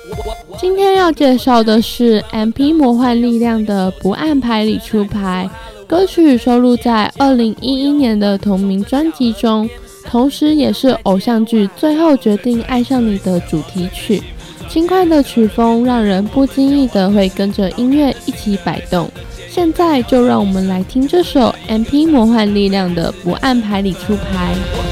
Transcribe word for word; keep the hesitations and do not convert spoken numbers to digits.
今天要介绍的是 M P 魔幻力量的不按牌理出牌，歌曲收录在二零一一年的同名专辑中，同时也是偶像剧《最后决定爱上你》的主题曲。轻快的曲风让人不经意的会跟着音乐一起摆动。现在就让我们来听这首 M P 魔幻力量的不按牌理出牌。